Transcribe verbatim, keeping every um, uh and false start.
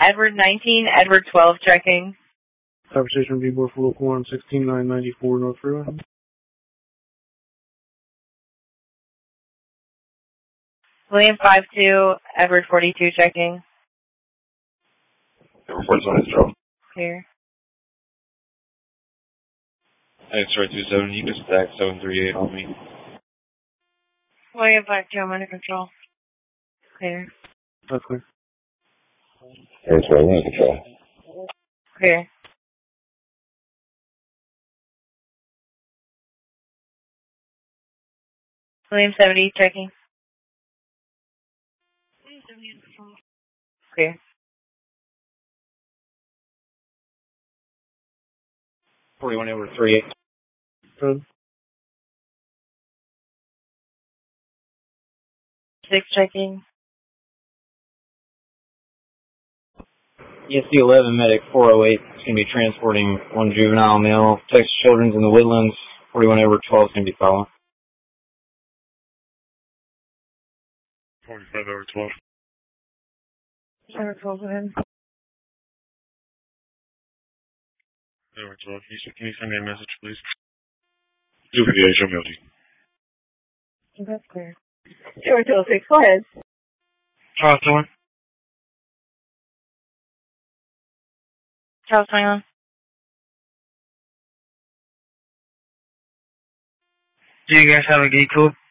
Edward nineteen, Edward twelve checking. Conversation V four four one sixteen nine ninety four North Freeway. William five two, Edward forty-two checking. The report's on his drone. Clear. X-ray two seven, you can stack seven three eight on me. William five two, I'm under control. Clear. That's clear. X-ray, we're in control. Clear. William seventy checking. Clear. forty-one over three eight. Good. Six checking. E S C eleven medic four oh eight is going to be transporting one juvenile male. Texas Children's in the Woodlands. forty-one over twelve is going to be following. forty-five over twelve. Over twelve, go ahead. Over twelve, can you, can you send me a message, please? two fifty-eight, show me O T. That's clear. Over twelve six, go ahead. Charles Twenty. Charles twenty-one. Do you guys have a gate code?